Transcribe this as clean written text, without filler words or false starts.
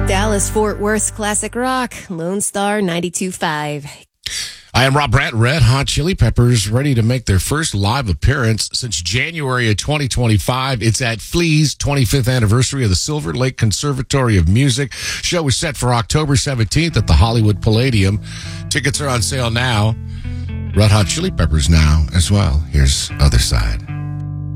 Dallas Fort Worth Classic Rock, Lone Star 92.5. I am Rob Brandt. Red Hot Chili Peppers ready to make their first live appearance since January of 2025. It's at Flea's 25th anniversary of the Silver Lake Conservatory of Music. Show is set for October 17th at the Hollywood Palladium. Tickets are on sale now. Red Hot Chili Peppers now as well. Here's Other Side.